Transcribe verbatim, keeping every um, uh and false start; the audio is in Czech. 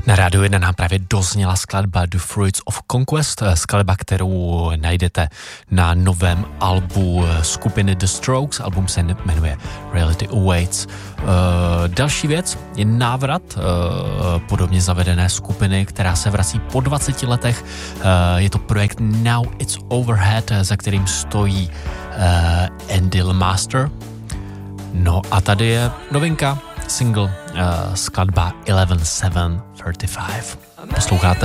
Na Rádiu jedna nám právě dozněla skladba The Fruits of Conquest, skladba, kterou najdete na novém albu skupiny The Strokes. Album se jmenuje Reality Awaits. Uh, další věc je návrat uh, podobně zavedené skupiny, která se vrací po dvaceti letech. Uh, je to projekt Now It's Overhead, za kterým stojí uh, Andy Lemaster. No a tady je novinka, single, uh, skladba eleven seven thirty-five. Posloucháte